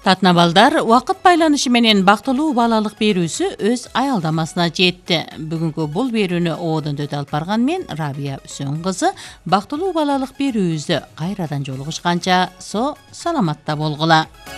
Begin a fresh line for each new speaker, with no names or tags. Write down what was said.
Татна балдар, вакыт байланышы менен бактылуу балалык берүүсү өз аялдамасына жетти. Бүгүнкү бул берүүнү оодон дөт алып барган мен Рабия Үсөн кызы бактылуу балалык берүүбүздө кайрадан жолугушканча саламатта болгула.